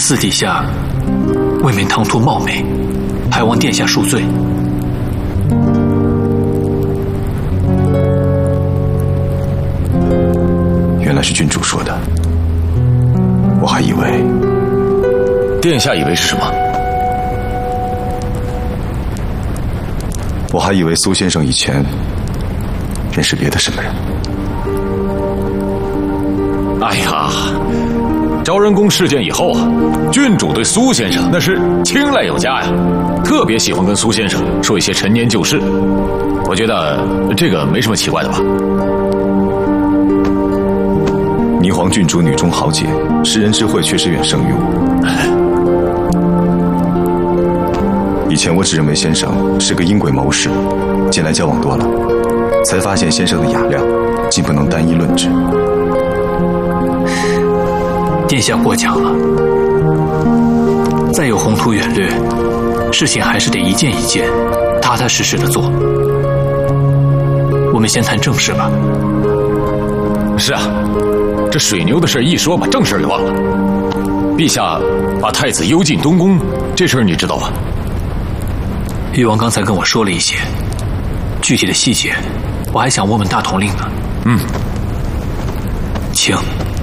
私底下未免唐突冒昧，还望殿下恕罪。 原来是郡主说的，我还以为…… 殿下以为是什么？ 我还以为苏先生以前认识别的什么人。 哎呀，昭仁宫事件以后啊，郡主对苏先生那是青睐有加呀，特别喜欢跟苏先生说一些陈年旧事。我觉得这个没什么奇怪的吧。 霓凰郡主女中豪杰，识人智慧确实远胜于我。以前我只认为先生是个阴鬼谋士，近来交往多了，才发现先生的雅量，竟不能单一论之。 殿下过奖了，再有宏图远虑，事情还是得一件一件，踏踏实实的做。我们先谈正事吧。 是啊，这水牛的事一说，把正事给忘了。陛下把太子幽禁东宫，这事儿你知道吧？ 誉王刚才跟我说了一些，具体的细节，我还想问问大统领呢。 嗯， 请。